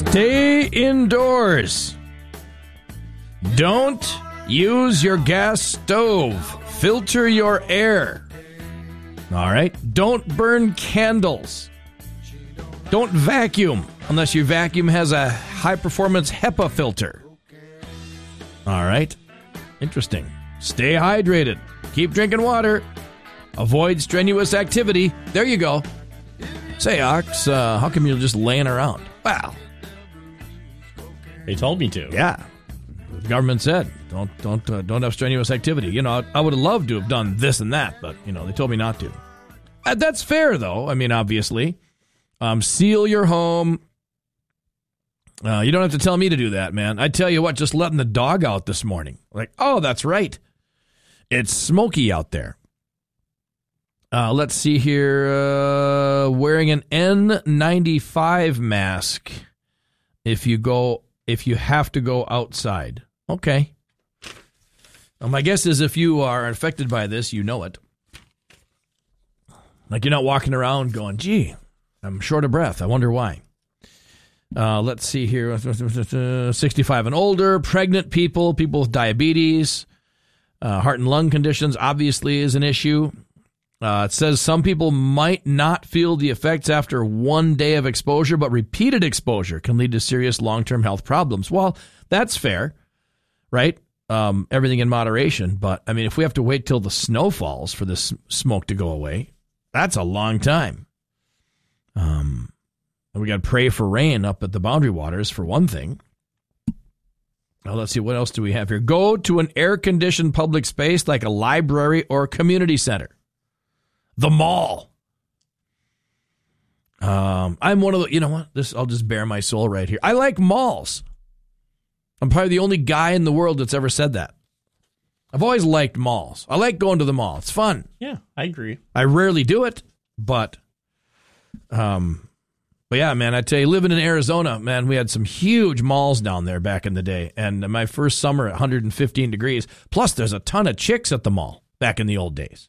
Stay indoors. Don't use your gas stove. Filter your air. All right? Don't burn candles. Don't vacuum unless your vacuum has a high-performance HEPA filter. All right? Interesting. Stay hydrated. Keep drinking water. Avoid strenuous activity. There you go. Say, Ox, how come you're just laying around? Well, they told me to. Yeah. The government said, don't have strenuous activity. You know, I would have loved to have done this and that, but, you know, they told me not to. That's fair, though. I mean, obviously. Seal your home. You don't have to tell me to do that, man. I tell you what, just letting the dog out this morning. Like, oh, that's right. It's smoky out there. Let's see here. Wearing an N95 mask if you have to go outside. Okay. My guess is if you are affected by this, you know it. Like you're not walking around going, gee, I'm short of breath. I wonder why. Let's see here. 65 and older, pregnant people, people with diabetes, heart and lung conditions obviously is an issue. It says some people might not feel the effects after one day of exposure, but repeated exposure can lead to serious long-term health problems. Well, that's fair, right? Everything in moderation. But, I mean, if we have to wait till the snow falls for this smoke to go away, that's a long time. And we got to pray for rain up at the Boundary Waters for one thing. Now, let's see, what else do we have here? Go to an air-conditioned public space like a library or community center. The mall. I'm one of the, you know what? I'll just bare my soul right here. I like malls. I'm probably the only guy in the world that's ever said that. I've always liked malls. I like going to the mall. It's fun. Yeah, I agree. I rarely do it, but yeah, man, I tell you, living in Arizona, man, we had some huge malls down there back in the day. And my first summer at 115 degrees. Plus, there's a ton of chicks at the mall back in the old days.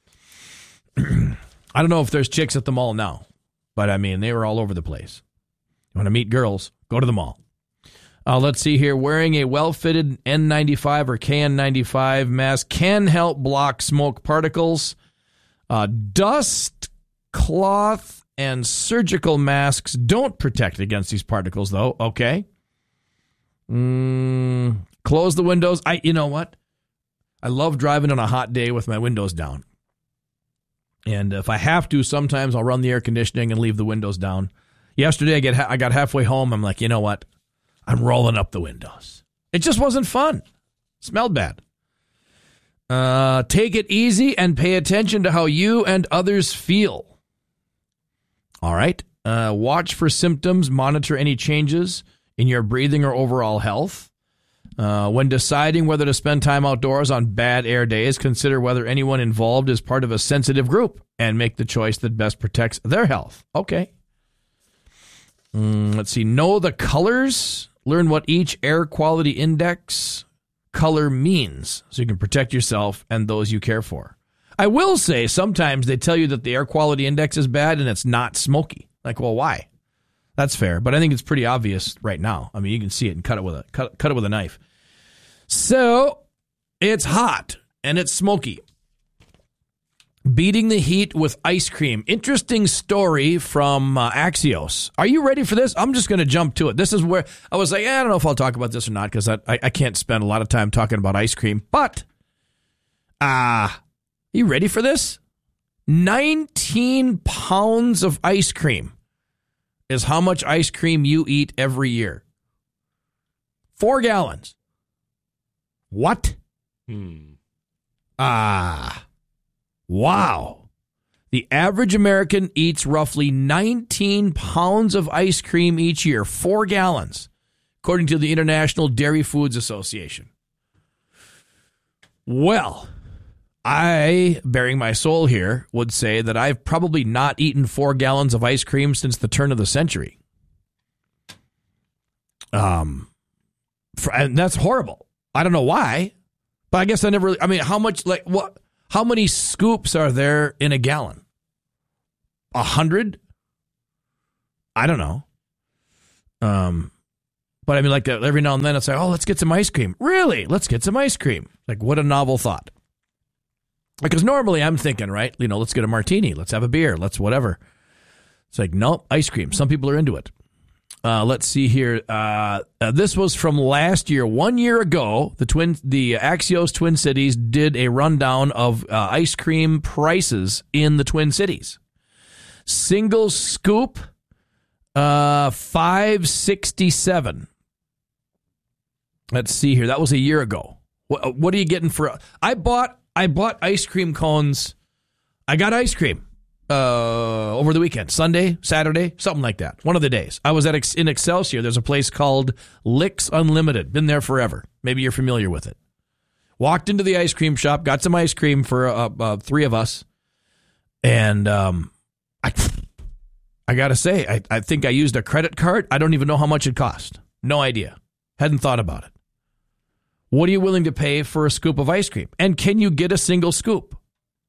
I don't know if there's chicks at the mall now, but I mean, they were all over the place. You want to meet girls, go to the mall. Let's see here. Wearing a well-fitted N95 or KN95 mask can help block smoke particles. Dust, cloth, and surgical masks don't protect against these particles, though. Okay. Close the windows. You know what? I love driving on a hot day with my windows down. And if I have to, sometimes I'll run the air conditioning and leave the windows down. Yesterday, I got halfway home. I'm like, you know what? I'm rolling up the windows. It just wasn't fun. Smelled bad. Take it easy and pay attention to how you and others feel. All right. Watch for symptoms. Monitor any changes in your breathing or overall health. When deciding whether to spend time outdoors on bad air days, consider whether anyone involved is part of a sensitive group and make the choice that best protects their health. Okay. Let's see. Know the colors. Learn what each air quality index color means so you can protect yourself and those you care for. I will say sometimes they tell you that the air quality index is bad and it's not smoky. Like, well, why? That's fair, but I think it's pretty obvious right now. I mean, you can see it and cut it with a knife. So, it's hot and it's smoky. Beating the heat with ice cream. Interesting story from Axios. Are you ready for this? I'm just going to jump to it. This is where I was like, I don't know if I'll talk about this or not because I can't spend a lot of time talking about ice cream. But, you ready for this? 19 pounds of ice cream is how much ice cream you eat every year. 4 gallons. What? Wow. The average American eats roughly 19 pounds of ice cream each year, 4 gallons, according to the International Dairy Foods Association. Well, I, bearing my soul here, would say that I've probably not eaten 4 gallons of ice cream since the turn of the century. And that's horrible. I don't know why, but I guess I never, how much, how many scoops are there in a gallon? 100? I don't know. But I mean, like every now and then it's like, oh, let's get some ice cream. Really? Let's get some ice cream. Like, what a novel thought. Because normally I'm thinking, right, let's get a martini. Let's have a beer. Let's whatever. It's like, nope, ice cream. Some people are into it. Let's see here. This was from last year. 1 year ago, the Axios Twin Cities did a rundown of ice cream prices in the Twin Cities. Single scoop, $5.67. Let's see here. That was a year ago. What are you getting for? I bought ice cream cones. I got ice cream over the weekend, Sunday, Saturday, something like that. One of the days. I was in Excelsior. There's a place called Licks Unlimited. Been there forever. Maybe you're familiar with it. Walked into the ice cream shop, got some ice cream for three of us, and I got to say, I think I used a credit card. I don't even know how much it cost. No idea. Hadn't thought about it. What are you willing to pay for a scoop of ice cream? And can you get a single scoop?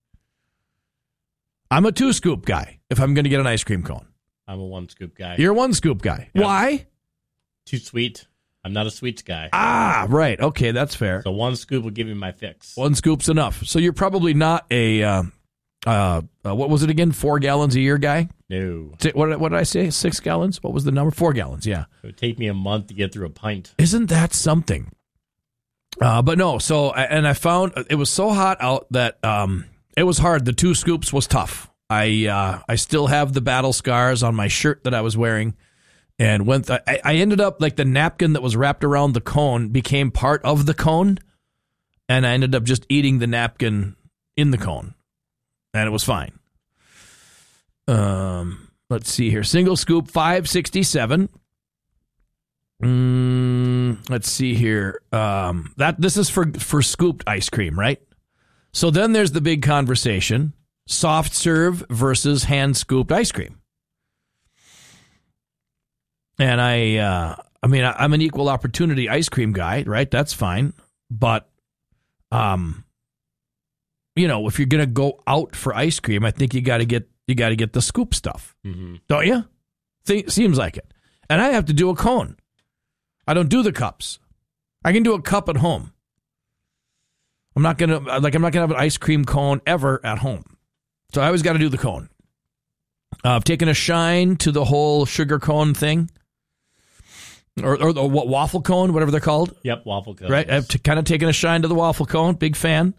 I'm a 2-scoop guy if I'm going to get an ice cream cone. I'm a 1-scoop guy. You're a 1-scoop guy. Yep. Why? Too sweet. I'm not a sweets guy. Ah, right. Okay, that's fair. So 1 scoop will give me my fix. 1 scoop's enough. So you're probably not a, what was it again? 4 gallons a year guy? No. What did I say? 6 gallons? What was the number? 4 gallons, yeah. It would take me a month to get through a pint. Isn't that something? But no, and I found it was so hot out that it was hard. The 2 scoops was tough. I still have the battle scars on my shirt that I was wearing, and I ended up like the napkin that was wrapped around the cone became part of the cone, and I ended up just eating the napkin in the cone, and it was fine. Let's see here. Single scoop, $5.67. Let's see here. This is for scooped ice cream, right? So then there's the big conversation: soft serve versus hand scooped ice cream. And I'm an equal opportunity ice cream guy, right? That's fine, but if you're gonna go out for ice cream, I think you got to get the scoop stuff, don't you? Seems like it. And I have to do a cone. I don't do the cups. I can do a cup at home. I'm not gonna have an ice cream cone ever at home. So I always got to do the cone. I've taken a shine to the whole sugar cone thing, or the waffle cone, whatever they're called. Yep, waffle cone. Right, I've kind of taken a shine to the waffle cone. Big fan.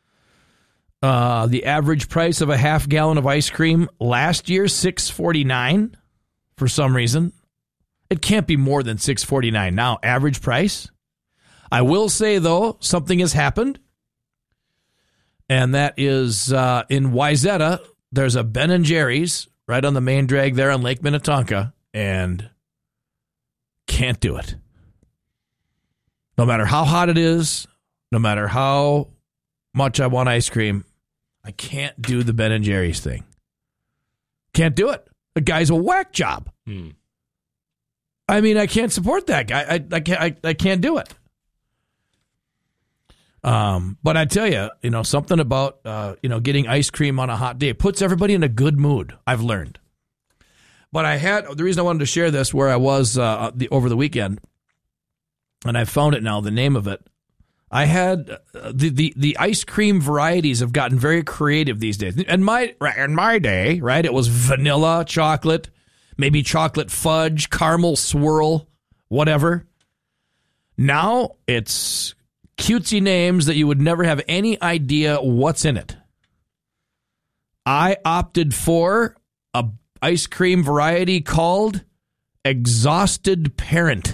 The average price of a half gallon of ice cream last year, $6.49. For some reason, it can't be more than $6.49 now. Average price. I will say though, something has happened, and that is in Wayzata. There's a Ben & Jerry's right on the main drag there on Lake Minnetonka, and can't do it. No matter how hot it is, no matter how much I want ice cream, I can't do the Ben & Jerry's thing. Can't do it. The guy's a whack job. I mean, I can't support that guy. I can't do it. But I tell you, something about, getting ice cream on a hot day puts everybody in a good mood, I've learned. But the reason I wanted to share this where I was over the weekend, and I found it now, the name of it. I had the ice cream varieties have gotten very creative these days. In my day, right, it was vanilla, chocolate, maybe chocolate fudge, caramel swirl, whatever. Now it's cutesy names that you would never have any idea what's in it. I opted for a ice cream variety called Exhausted Parent.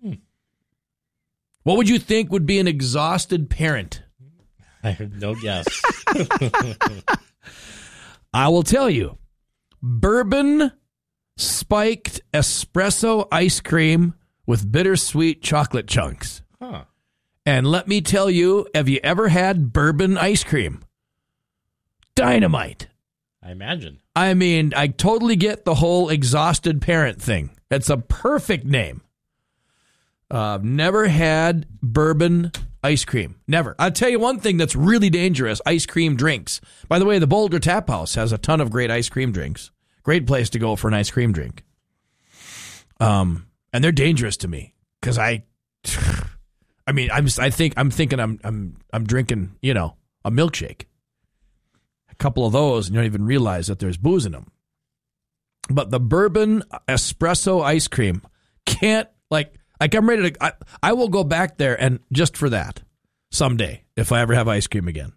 What would you think would be an exhausted parent? I have no guess. I will tell you. Bourbon spiked espresso ice cream with bittersweet chocolate chunks. Huh. And let me tell you, have you ever had bourbon ice cream? Dynamite. I imagine. I mean, I totally get the whole exhausted parent thing. It's a perfect name. Never had bourbon ice cream. Never. I'll tell you one thing that's really dangerous, ice cream drinks. By the way, the Boulder Tap House has a ton of great ice cream drinks. Great place to go for an ice cream drink. And they're dangerous to me because I mean, I'm thinking I'm drinking, a milkshake. A couple of those, and you don't even realize that there's booze in them. But the bourbon espresso ice cream can't, I'm ready to, I will go back there and just for that someday if I ever have ice cream again.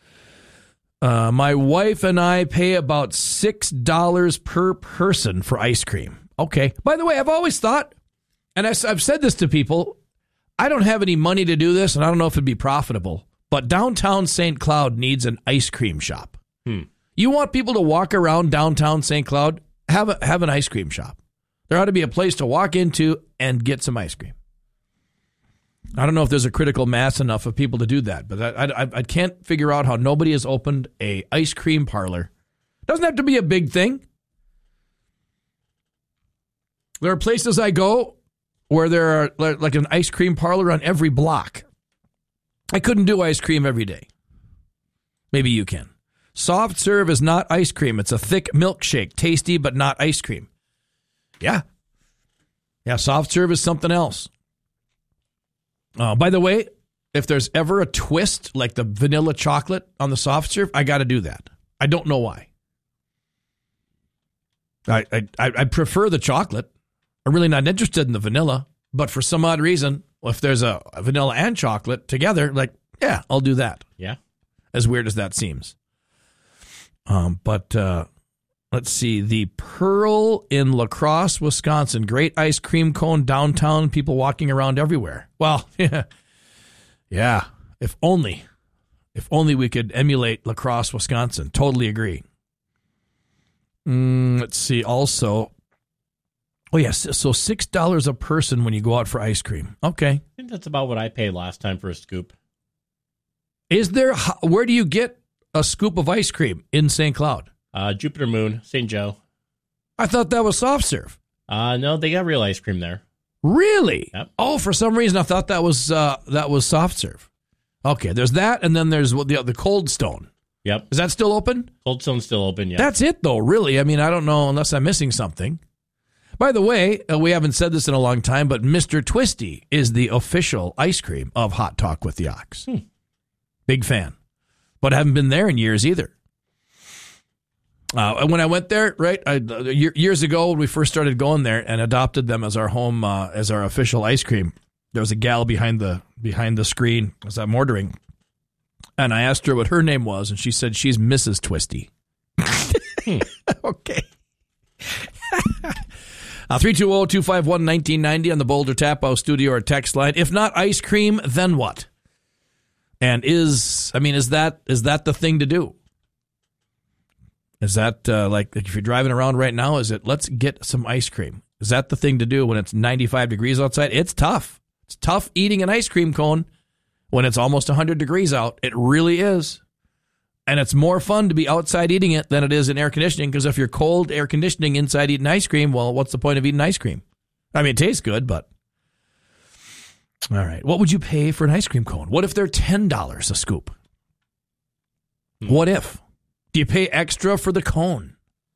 My wife and I pay about $6 per person for ice cream. Okay. By the way, I've always thought, and I've said this to people, I don't have any money to do this, and I don't know if it'd be profitable, but downtown St. Cloud needs an ice cream shop. You want people to walk around downtown St. Cloud? Have an ice cream shop. There ought to be a place to walk into and get some ice cream. I don't know if there's a critical mass enough of people to do that, but I can't figure out how nobody has opened a ice cream parlor. Doesn't have to be a big thing. There are places I go where there are like an ice cream parlor on every block. I couldn't do ice cream every day. Maybe you can. Soft serve is not ice cream. It's a thick milkshake, tasty but not ice cream. Yeah, soft serve is something else. By the way, if there's ever a twist like the vanilla chocolate on the soft serve, I got to do that. I don't know why. I prefer the chocolate. I'm really not interested in the vanilla, but for some odd reason, if there's a vanilla and chocolate together, I'll do that. Yeah. As weird as that seems. But let's see. The Pearl in La Crosse, Wisconsin. Great ice cream cone downtown. People walking around everywhere. Well, yeah. If only we could emulate La Crosse, Wisconsin. Totally agree. Let's see. Also, yes. So $6 a person when you go out for ice cream. Okay. I think that's about what I paid last time for a scoop. Is there? Where do you get a scoop of ice cream in St. Cloud? Jupiter Moon, St. Joe. I thought that was soft serve. No, they got real ice cream there. Really? Yep. Oh, for some reason I thought that was soft serve. Okay, there's that, and then there's the Cold Stone. Yep. Is that still open? Cold Stone's still open, yeah. That's it, though, really. I mean, I don't know unless I'm missing something. By the way, we haven't said this in a long time, but Mr. Twisty is the official ice cream of Hot Talk with the Ox. Big fan. But I haven't been there in years either. When I went there, right, years ago when we first started going there and adopted them as our home, as our official ice cream, there was a gal behind the screen as I'm ordering, and I asked her what her name was, and she said she's Mrs. Twisty. Okay. 320-251-1990 on the Boulder Tap House studio or text line. If not ice cream, then what? And is that the thing to do? Is that like if you're driving around right now, is it let's get some ice cream? Is that the thing to do when it's 95 degrees outside? It's tough. It's tough eating an ice cream cone when it's almost 100 degrees out. It really is. And it's more fun to be outside eating it than it is in air conditioning, because if you're cold air conditioning inside eating ice cream, well, what's the point of eating ice cream? I mean, it tastes good, but... All right. What would you pay for an ice cream cone? What if they're $10 a scoop? What if? Do you pay extra for the cone?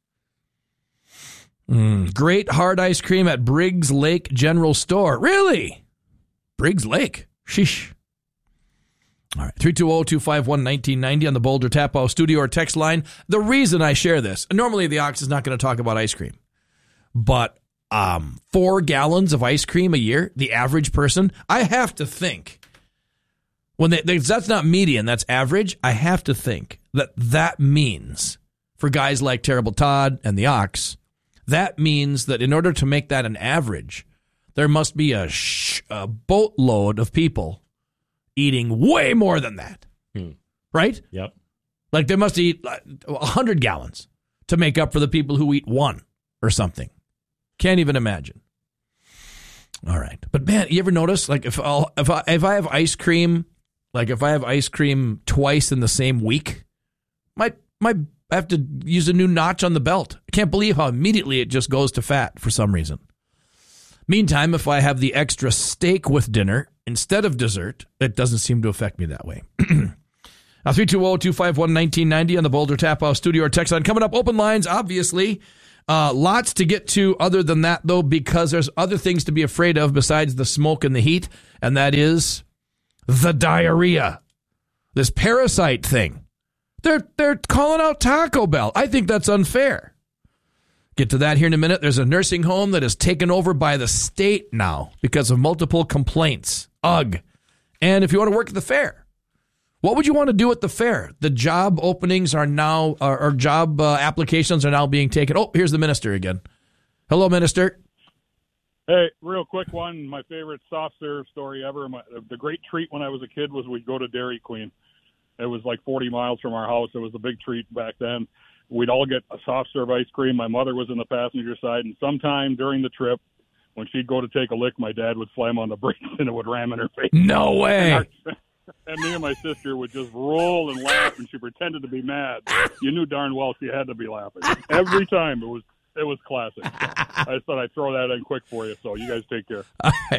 Great hard ice cream at Briggs Lake General Store. Really? Briggs Lake? Sheesh. All right. 320-251-1990 on the Boulder Tap House studio or text line. The reason I share this, normally the Ox is not going to talk about ice cream, but 4 gallons of ice cream a year, the average person, I have to think, when that's not median, that's average, I have to think that means, for guys like Terrible Todd and the Ox, that means that in order to make that an average, there must be a boatload of people eating way more than that. Right? Yep. Like they must eat 100 gallons to make up for the people who eat 1 or something. Can't even imagine. All right. But man, you ever notice, like if I have ice cream, like if I have ice cream twice in the same week, I have to use a new notch on the belt. I can't believe how immediately it just goes to fat for some reason. Meantime, if I have the extra steak with dinner instead of dessert, it doesn't seem to affect me that way. 320-251-1990 on the Boulder Tap House studio or text line. Coming up, open lines, obviously. Lots to get to other than that, though, because there's other things to be afraid of besides the smoke and the heat, and that is the diarrhea. This parasite thing. They're calling out Taco Bell. I think that's unfair. Get to that here in a minute. There's a nursing home that is taken over by the state now because of multiple complaints. Ugh. And if you want to work at the fair, what would you want to do at the fair? The job openings are now, or job applications are now being taken. Oh, here's the minister again. Hello, minister. Hey, real quick one. My favorite soft serve story ever. The great treat when I was a kid was we'd go to Dairy Queen. It was like 40 miles from our house. It was a big treat back then. We'd all get a soft serve ice cream. My mother was in the passenger side, and sometime during the trip, when she'd go to take a lick, my dad would slam on the brakes and it would ram in her face. No way. And me and my sister would just roll and laugh, and she pretended to be mad. You knew darn well she had to be laughing. Every time it was classic. I just thought I'd throw that in quick for you, so you guys take care.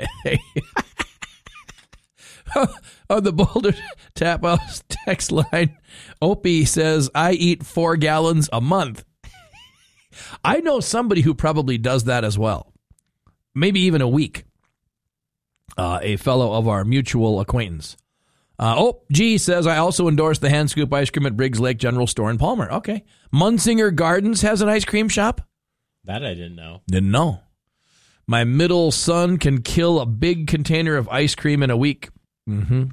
On the Boulder Tap House text line, Opie says, I eat 4 gallons a month. I know somebody who probably does that as well. Maybe even a week. A fellow of our mutual acquaintance. G says, I also endorse the Hand Scoop ice cream at Briggs Lake General Store in Palmer. Okay. Munsinger Gardens has an ice cream shop? That I didn't know. Didn't know. My middle son can kill a big container of ice cream in a week. Mm-hmm.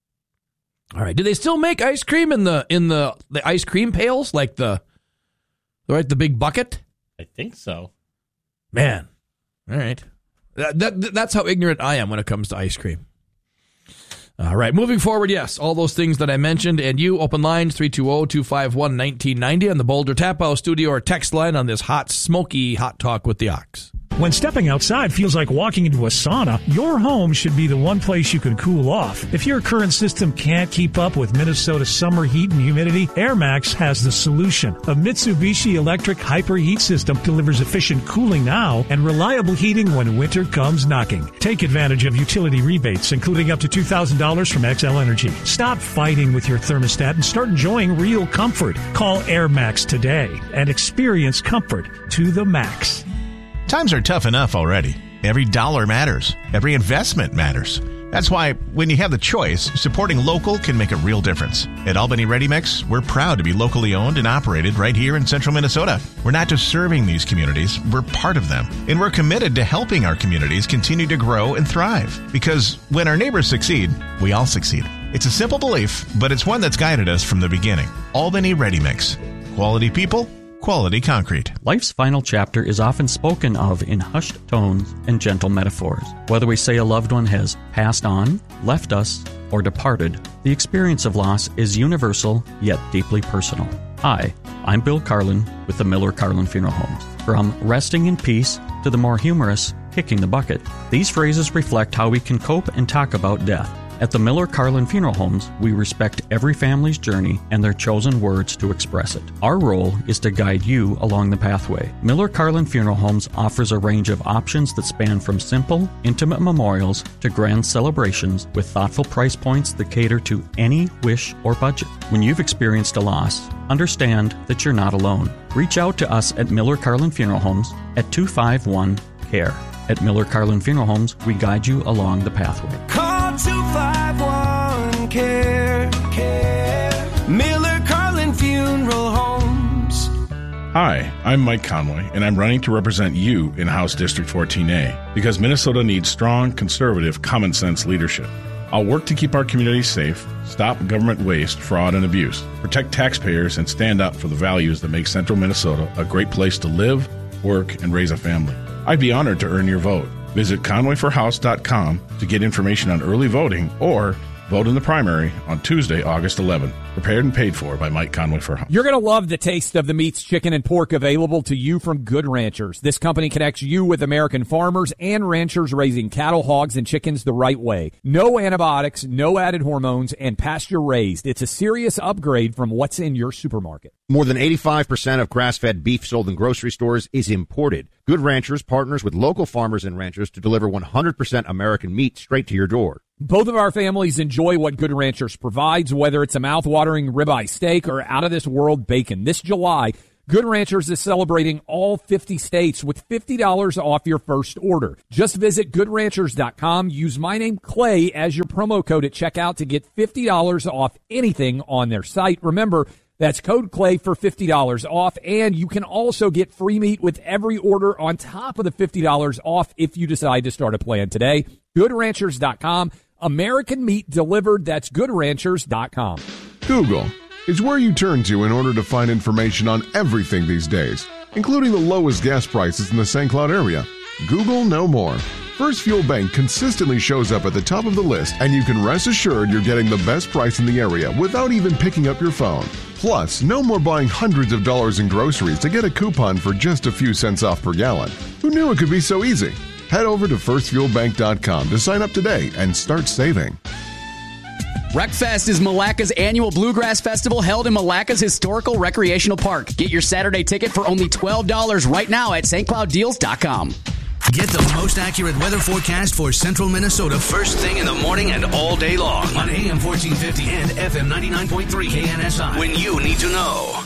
All right. Do they still make ice cream in the ice cream pails, like the big bucket? I think so. Man. All right. That's how ignorant I am when it comes to ice cream. All right. Moving forward, yes, all those things that I mentioned. And you, open lines, 320-251-1990 on the Boulder Tap House studio or text line on this hot, smoky Hot Talk with the Ox. When stepping outside feels like walking into a sauna, your home should be the one place you can cool off. If your current system can't keep up with Minnesota's summer heat and humidity, AirMax has the solution. A Mitsubishi electric hyper heat system delivers efficient cooling now and reliable heating when winter comes knocking. Take advantage of utility rebates, including up to $2,000 from XL Energy. Stop fighting with your thermostat and start enjoying real comfort. Call AirMax today and experience comfort to the max. Times are tough enough already. Every dollar matters. Every investment matters. That's why when you have the choice, supporting local can make a real difference. At Albany Ready Mix, we're proud to be locally owned and operated right here in central Minnesota. We're not just serving these communities, we're part of them. And we're committed to helping our communities continue to grow and thrive. Because when our neighbors succeed, we all succeed. It's a simple belief, but it's one that's guided us from the beginning. Albany Ready Mix. Quality people, quality concrete. Life's final chapter is often spoken of in hushed tones and gentle metaphors. Whether we say a loved one has passed on, left us, or departed, the experience of loss is universal yet deeply personal. Hi, I'm Bill Carlin with the Miller Carlin Funeral Homes. From resting in peace to the more humorous kicking the bucket, these phrases reflect how we can cope and talk about death. At the Miller Carlin Funeral Homes, we respect every family's journey and their chosen words to express it. Our role is to guide you along the pathway. Miller Carlin Funeral Homes offers a range of options that span from simple, intimate memorials to grand celebrations with thoughtful price points that cater to any wish or budget. When you've experienced a loss, understand that you're not alone. Reach out to us at Miller Carlin Funeral Homes at 251-CARE. At Miller Carlin Funeral Homes, we guide you along the pathway. Call 251-CARE. Miller Carlin Funeral Homes. Hi, I'm Mike Conway, and I'm running to represent you in House District 14A because Minnesota needs strong, conservative, common-sense leadership. I'll work to keep our communities safe, stop government waste, fraud, and abuse, protect taxpayers, and stand up for the values that make central Minnesota a great place to live, work, and raise a family. I'd be honored to earn your vote. Visit conwayforhouse.com to get information on early voting or vote in the primary on Tuesday, August 11th. Prepared and paid for by Mike Conway for House. You're going to love the taste of the meats, chicken, and pork available to you from Good Ranchers. This company connects you with American farmers and ranchers raising cattle, hogs, and chickens the right way. No antibiotics, no added hormones, and pasture raised. It's a serious upgrade from what's in your supermarket. More than 85% of grass-fed beef sold in grocery stores is imported. Good Ranchers partners with local farmers and ranchers to deliver 100% American meat straight to your door. Both of our families enjoy what Good Ranchers provides, whether it's a mouth-watering ribeye steak or out-of-this-world bacon. This July, Good Ranchers is celebrating all 50 states with $50 off your first order. Just visit goodranchers.com. Use my name, Clay, as your promo code at checkout to get $50 off anything on their site. Remember, that's code Clay for $50 off, and you can also get free meat with every order on top of the $50 off if you decide to start a plan today. GoodRanchers.com. American meat delivered. That's GoodRanchers.com. Google is where you turn to in order to find information on everything these days, including the lowest gas prices in the St. Cloud area. Google no more. First Fuel Bank consistently shows up at the top of the list, and you can rest assured you're getting the best price in the area without even picking up your phone. Plus, no more buying hundreds of dollars in groceries to get a coupon for just a few cents off per gallon. Who knew it could be so easy? Head over to firstfuelbank.com to sign up today and start saving. Wreckfest is Malacca's annual bluegrass festival held in Malacca's historical recreational park. Get your Saturday ticket for only $12 right now at stclouddeals.com. Get the most accurate weather forecast for central Minnesota first thing in the morning and all day long on AM 1450 and FM 99.3 KNSI when you need to know.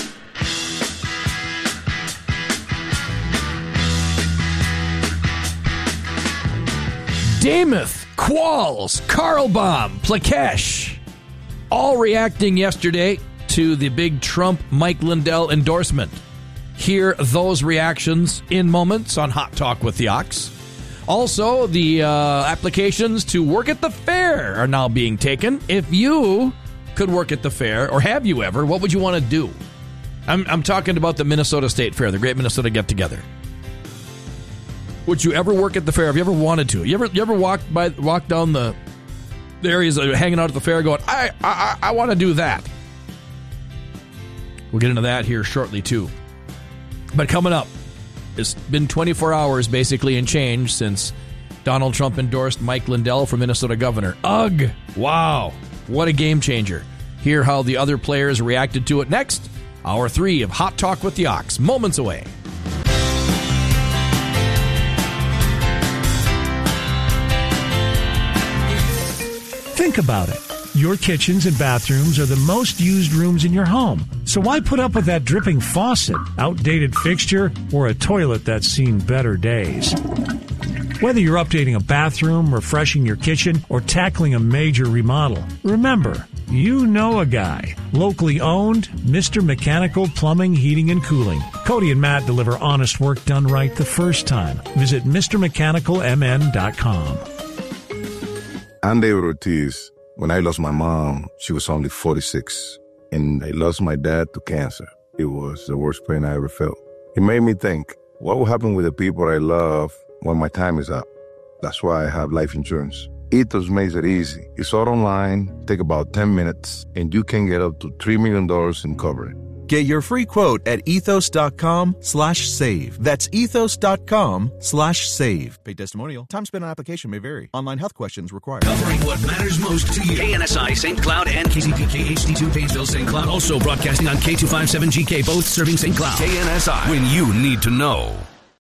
Dameth, Qualls, Carlbaum, Plakesh, all reacting yesterday to the big Trump Mike Lindell endorsement. Hear those reactions in moments on Hot Talk with the Ox. Also, the applications to work at the fair are now being taken. If you could work at the fair, or have you ever, what would you want to do? I'm talking about the Minnesota State Fair, the Great Minnesota Get-Together. Would you ever work at the fair? Have you ever wanted to? You ever walk down the areas that are hanging out at the fair going, I want to do that. We'll get into that here shortly, too. But coming up, it's been 24 hours basically and change since Donald Trump endorsed Mike Lindell for Minnesota governor. Ugh! Wow. What a game changer. Hear how the other players reacted to it next. Hour 3 of Hot Talk with the Ox. Moments away. Think about it. Your kitchens and bathrooms are the most used rooms in your home. So why put up with that dripping faucet, outdated fixture, or a toilet that's seen better days? Whether you're updating a bathroom, refreshing your kitchen, or tackling a major remodel, remember, you know a guy. Locally owned, Mr. Mechanical Plumbing, Heating, and Cooling. Cody and Matt deliver honest work done right the first time. Visit MrMechanicalMN.com. I'm David Ortiz. When I lost my mom, she was only 46, and I lost my dad to cancer. It was the worst pain I ever felt. It made me think, what will happen with the people I love when my time is up? That's why I have life insurance. Ethos makes it easy. It's all online, take about 10 minutes, and you can get up to $3 million in coverage. Get your free quote at ethos.com/save. That's ethos.com/save. Paid testimonial. Time spent on application may vary. Online health questions required. Covering what matters most to you. KNSI St. Cloud and KCPK HD2 Painesville St. Cloud. Also broadcasting on K257GK, both serving St. Cloud. KNSI, when you need to know.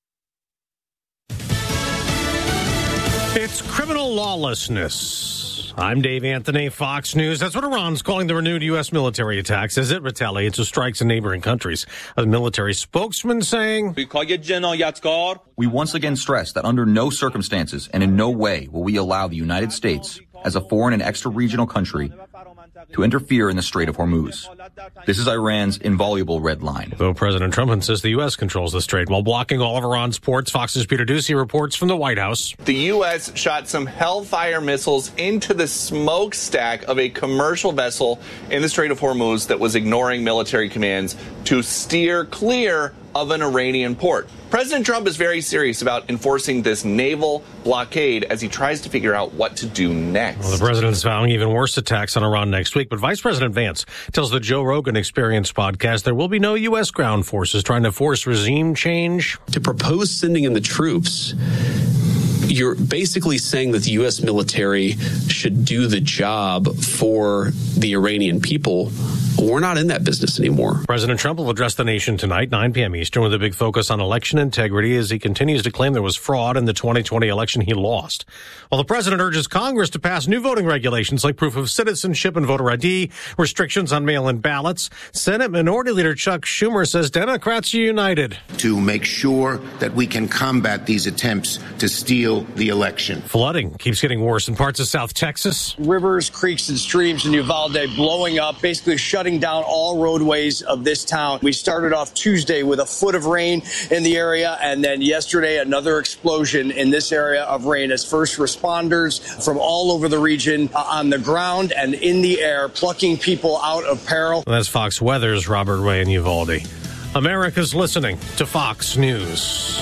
It's criminal lawlessness. I'm Dave Anthony, Fox News. That's what Iran's calling the renewed U.S. military attacks as it retaliates with strikes in neighboring countries. A military spokesman saying, We once again stress that under no circumstances and in no way will we allow the United States, as a foreign and extra-regional country, to interfere in the Strait of Hormuz. This is Iran's inviolable red line. Though President Trump insists the U.S. controls the strait while blocking all of Iran's ports, Fox's Peter Doocy reports from the White House. The U.S. shot some Hellfire missiles into the smokestack of a commercial vessel in the Strait of Hormuz that was ignoring military commands to steer clear of an Iranian port. President Trump is very serious about enforcing this naval blockade as he tries to figure out what to do next. Well, the president's vowing even worse attacks on Iran next week, but Vice President Vance tells the Joe Rogan Experience podcast there will be no U.S. ground forces trying to force regime change. To propose sending in the troops, you're basically saying that the U.S. military should do the job for the Iranian people We're not in that business anymore. President Trump will address the nation tonight, 9 p.m. Eastern, with a big focus on election integrity as he continues to claim there was fraud in the 2020 election he lost. While the president urges Congress to pass new voting regulations like proof of citizenship and voter ID, restrictions on mail-in ballots, Senate Minority Leader Chuck Schumer says Democrats are united to make sure that we can combat these attempts to steal the election. Flooding keeps getting worse in parts of South Texas. Rivers, creeks, and streams in Uvalde blowing up, basically shutting down all roadways of this town. We started off Tuesday with a foot of rain in the area, and then yesterday another explosion in this area of rain as first responders from all over the region on the ground and in the air plucking people out of peril. That's Fox Weather's Robert Ray in Uvalde. America's listening to Fox News.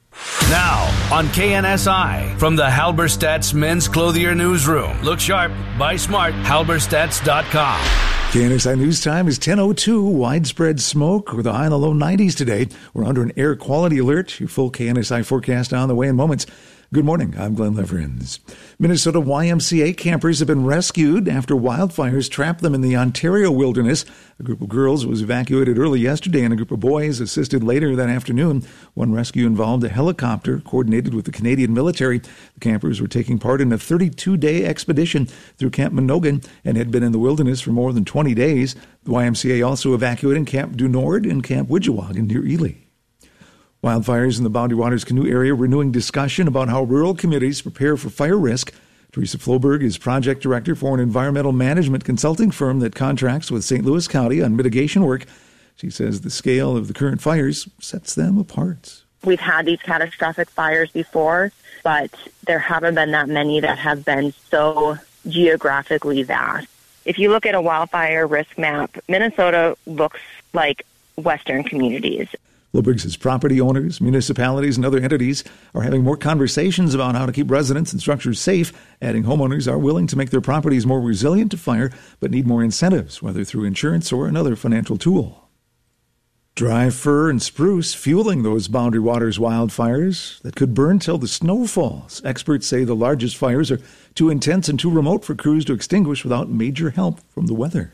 Now on KNSI from the Halberstadt's Men's Clothier Newsroom. Look sharp, buy smart, halberstadts.com. KNSI News Time is 10:02. Widespread smoke with a high in the low 90s today. We're under an air quality alert. Your full KNSI forecast on the way in moments. Good morning. I'm Glenn Leverins. Minnesota YMCA campers have been rescued after wildfires trapped them in the Ontario wilderness. A group of girls was evacuated early yesterday and a group of boys assisted later that afternoon. One rescue involved a helicopter coordinated with the Canadian military. The campers were taking part in a 32-day expedition through Camp Minogan and had been in the wilderness for more than 20 days. The YMCA also evacuated Camp du Nord and Camp Widgewagon near Ely. Wildfires in the Boundary Waters Canoe area renewing discussion about how rural communities prepare for fire risk. Teresa Floberg is project director for an environmental management consulting firm that contracts with St. Louis County on mitigation work. She says the scale of the current fires sets them apart. We've had these catastrophic fires before, but there haven't been that many that have been so geographically vast. If you look at a wildfire risk map, Minnesota looks like Western communities. Floberg says property owners, municipalities, and other entities are having more conversations about how to keep residents and structures safe, adding homeowners are willing to make their properties more resilient to fire, but need more incentives, whether through insurance or another financial tool. Dry fir and spruce fueling those Boundary Waters wildfires that could burn till the snow falls. Experts say the largest fires are too intense and too remote for crews to extinguish without major help from the weather.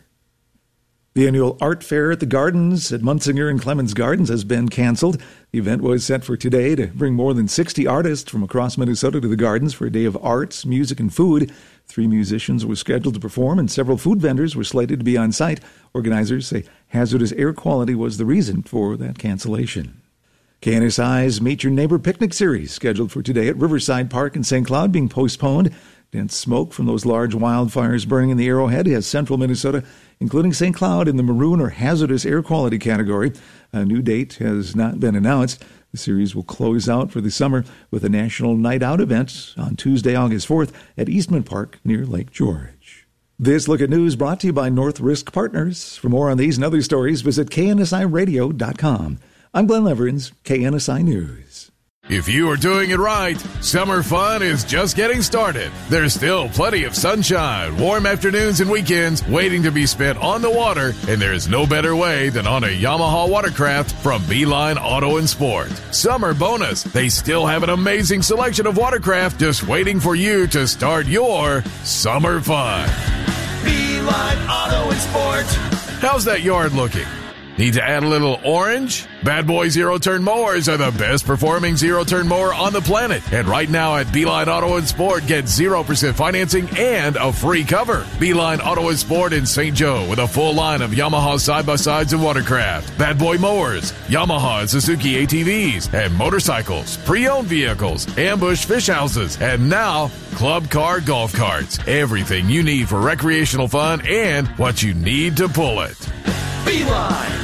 The annual art fair at the Gardens at Munsinger and Clemens Gardens has been canceled. The event was set for today to bring more than 60 artists from across Minnesota to the Gardens for a day of arts, music, and food. 3 musicians were scheduled to perform, and several food vendors were slated to be on site. Organizers say hazardous air quality was the reason for that cancellation. KNSI's Meet Your Neighbor Picnic Series, scheduled for today at Riverside Park in St. Cloud, being postponed. Dense smoke from those large wildfires burning in the Arrowhead has central Minnesota, including St. Cloud, in the maroon or hazardous air quality category. A new date has not been announced. The series will close out for the summer with a national night out event on Tuesday, August 4th at Eastman Park near Lake George. This Look at News brought to you by North Risk Partners. For more on these and other stories, visit KNSIRadio.com. I'm Glenn Leverins, KNSI News. If you are doing it right, summer fun is just getting started. There's still plenty of sunshine, warm afternoons and weekends waiting to be spent on the water, and there's no better way than on a Yamaha watercraft from Beeline Auto and Sport. Summer bonus, they still have an amazing selection of watercraft just waiting for you to start your summer fun. Beeline Auto and Sport. How's that yard looking? Need to add a little orange? Bad Boy zero-turn mowers are the best performing zero-turn mower on the planet. And right now at Beeline Auto and Sport, get 0% financing and a free cover. Beeline Auto and Sport in St. Joe with a full line of Yamaha side-by-sides and watercraft, Bad Boy mowers, Yamaha and Suzuki ATVs, and motorcycles, pre-owned vehicles, ambush fish houses, and now club car golf carts. Everything you need for recreational fun and what you need to pull it. Beeline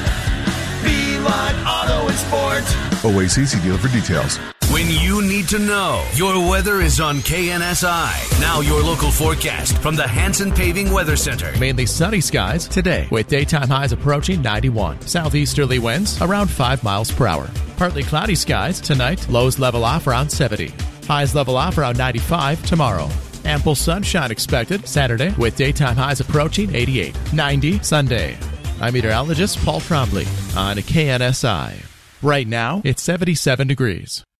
Auto and Sport. OACC dealer for details. When you need to know, your weather is on KNSI. Now your local forecast from the Hanson Paving Weather Center. Mainly sunny skies today with daytime highs approaching 91. Southeasterly winds around 5 miles per hour. Partly cloudy skies tonight. Lows level off around 70. Highs level off around 95 tomorrow. Ample sunshine expected Saturday with daytime highs approaching 88. 90 Sunday. I'm meteorologist Paul Trombley on KNSI. Right now, it's 77 degrees.